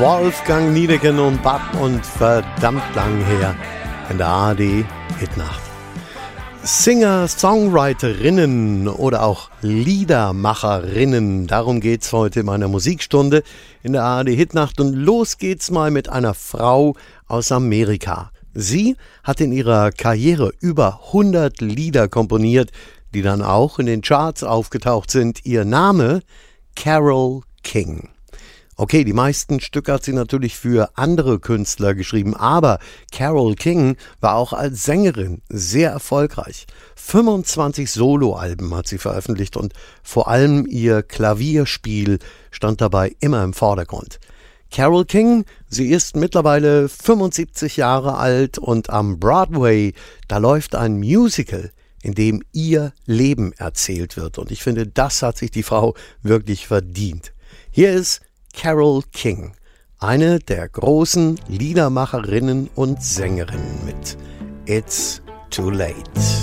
Wolfgang Niedecken und Bab und verdammt lang her in der ARD Hitnacht. Singer, Songwriterinnen oder auch Liedermacherinnen, darum geht's heute in meiner Musikstunde in der ARD Hitnacht. Und los geht's mal mit einer Frau aus Amerika. Sie hat in ihrer Karriere über 100 Lieder komponiert, die dann auch in den Charts aufgetaucht sind. Ihr Name? Carole King. Okay, die meisten Stücke hat sie natürlich für andere Künstler geschrieben, aber Carole King war auch als Sängerin sehr erfolgreich. 25 Soloalben hat sie veröffentlicht und vor allem ihr Klavierspiel stand dabei immer im Vordergrund. Carole King, sie ist mittlerweile 75 Jahre alt und am Broadway, da läuft ein Musical, in dem ihr Leben erzählt wird. Und ich finde, das hat sich die Frau wirklich verdient. Hier ist Carole King, eine der großen Liedermacherinnen und Sängerinnen mit It's Too Late.